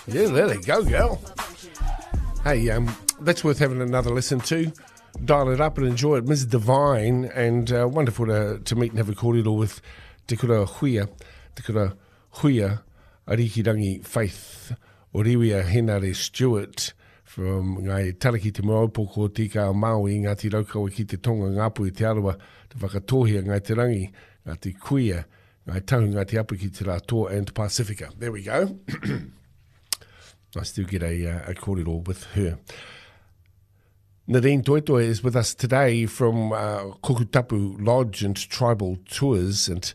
Yeah, there they go, girl. Hey, that's worth having another listen to. Dial it up and enjoy it. Ms. Divine, and wonderful to meet and have a kōrero with Te Kura Huia, Arikirangi Faith, Oriwia Henare Stewart, from Ngai Taraki Te Maupo Tika o Maui, Ngāti Raukau ki te Tonga Ngāpu i te Arawa, Te Whakatohia, Ngai Te Rangi, Ngāti Kuia, Ngai Tahu, Ngāti Apu ki te Rātoa and Pacifica. There we go. I still get a kōrero with her. Nadine Toitoe is with us today from Kokutapu Lodge and Tribal Tours, and